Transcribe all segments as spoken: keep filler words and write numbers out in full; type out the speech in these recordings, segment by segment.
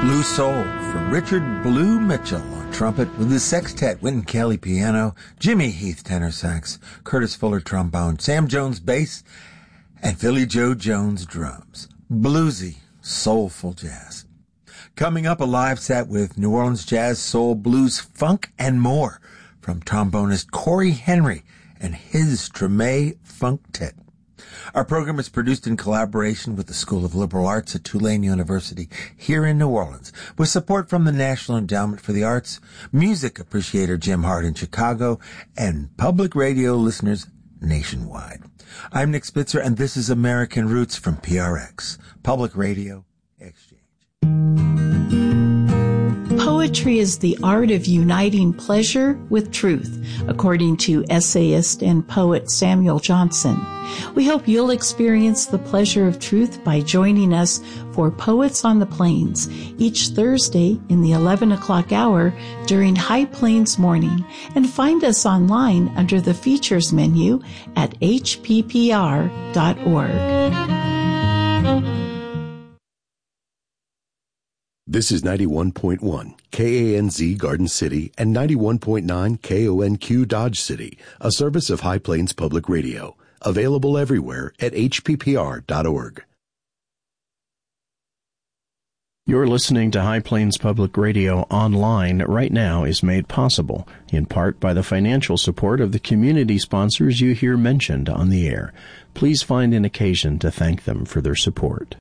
Blue Soul from Richard Blue Mitchell on trumpet with his sextet, Wynton Kelly piano, Jimmy Heath tenor sax, Curtis Fuller trombone, Sam Jones bass, and Philly Joe Jones drums. Bluesy, soulful jazz. Coming up, a live set with New Orleans jazz, soul, blues, funk, and more from trombonist Corey Henry and his Treme Funktet. Our program is produced in collaboration with the School of Liberal Arts at Tulane University here in New Orleans, with support from the National Endowment for the Arts, music appreciator Jim Hart in Chicago, and public radio listeners nationwide. I'm Nick Spitzer, and this is American Roots from P R X, Public Radio Exchange. Poetry is the art of uniting pleasure with truth, according to essayist and poet Samuel Johnson. We hope you'll experience the pleasure of truth by joining us for Poets on the Plains each Thursday in the eleven o'clock hour during High Plains Morning, and find us online under the features menu at h p p r dot org. This is ninety-one point one K A N Z Garden City and ninety-one point nine K O N Q Dodge City, a service of High Plains Public Radio, available everywhere at h p p r dot org. You're listening to High Plains Public Radio online right now is made possible, in part by the financial support of the community sponsors you hear mentioned on the air. Please find an occasion to thank them for their support.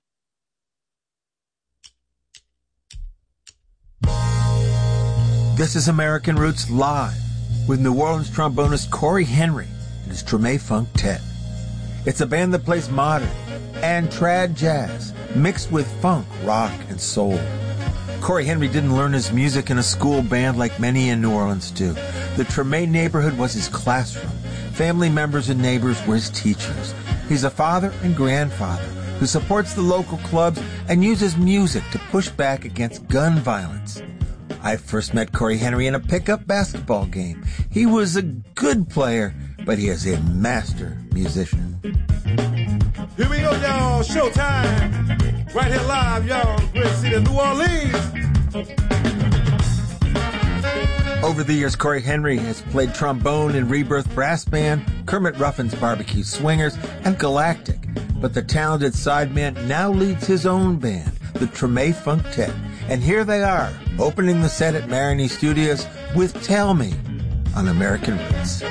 This is American Roots Live with New Orleans trombonist Corey Henry and his Treme Funktet. It's a band that plays modern and trad jazz mixed with funk, rock, and soul. Corey Henry didn't learn his music in a school band like many in New Orleans do. The Treme neighborhood was his classroom. Family members and neighbors were his teachers. He's a father and grandfather who supports the local clubs and uses music to push back against gun violence. I first met Corey Henry in a pickup basketball game. He was a good player, but he is a master musician. Here we go, y'all. Showtime. Right here live, y'all. Great city of New Orleans. Over the years, Corey Henry has played trombone in Rebirth Brass Band, Kermit Ruffin's Barbecue Swingers, and Galactic. But the talented sideman now leads his own band, the Treme Funktet. And here they are, opening the set at Maroney Studios with Tell Me on American Roots.